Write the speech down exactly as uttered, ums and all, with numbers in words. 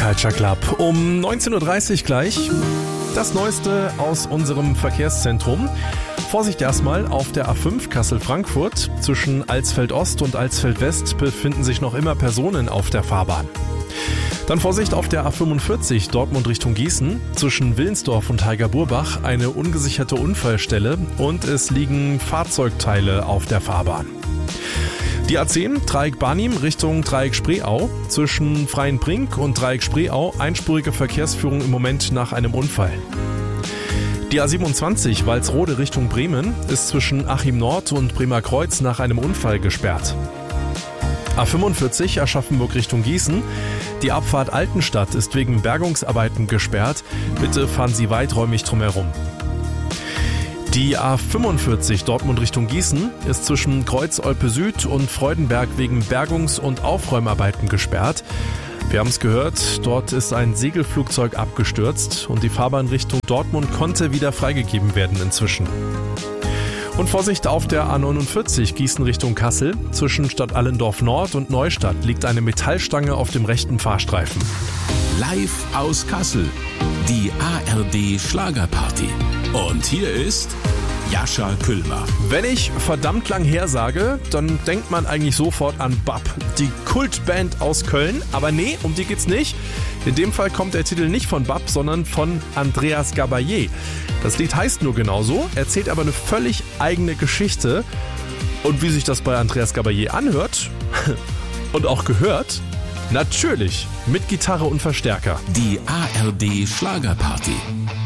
Culture Club. Um neunzehn Uhr dreißig gleich das Neueste aus unserem Verkehrszentrum. Vorsicht erstmal, auf der A fünf Kassel-Frankfurt zwischen Alsfeld-Ost und Alsfeld-West befinden sich noch immer Personen auf der Fahrbahn. Dann Vorsicht auf der A fünfundvierzig Dortmund Richtung Gießen zwischen Willensdorf und Heiger-Burbach, eine ungesicherte Unfallstelle und es liegen Fahrzeugteile auf der Fahrbahn. Die A zehn Dreieck Barnim Richtung Dreieck Spreeau zwischen Freienbrink und Dreieck Spreeau, einspurige Verkehrsführung im Moment nach einem Unfall. Die A siebenundzwanzig Walsrode Richtung Bremen ist zwischen Achim Nord und Bremer Kreuz nach einem Unfall gesperrt. A fünfundvierzig Aschaffenburg Richtung Gießen. Die Abfahrt Altenstadt ist wegen Bergungsarbeiten gesperrt. Bitte fahren Sie weiträumig drumherum. Die A fünfundvierzig Dortmund Richtung Gießen ist zwischen Kreuz Olpe Süd und Freudenberg wegen Bergungs- und Aufräumarbeiten gesperrt. Wir haben es gehört, dort ist ein Segelflugzeug abgestürzt und die Fahrbahn Richtung Dortmund konnte wieder freigegeben werden inzwischen. Und Vorsicht auf der A neunundvierzig Gießen Richtung Kassel. Zwischen Stadt Allendorf Nord und Neustadt liegt eine Metallstange auf dem rechten Fahrstreifen. Live aus Kassel, die A R D Schlagerparty. Und hier ist Jascha Küllmer. Wenn ich verdammt lang her sage, dann denkt man eigentlich sofort an B A P, die Kultband aus Köln. Aber nee, um die geht's nicht. In dem Fall kommt der Titel nicht von B A P, sondern von Andreas Gabalier. Das Lied heißt nur genauso, erzählt aber eine völlig eigene Geschichte. Und wie sich das bei Andreas Gabalier anhört und auch gehört, natürlich mit Gitarre und Verstärker. Die A R D Schlagerparty.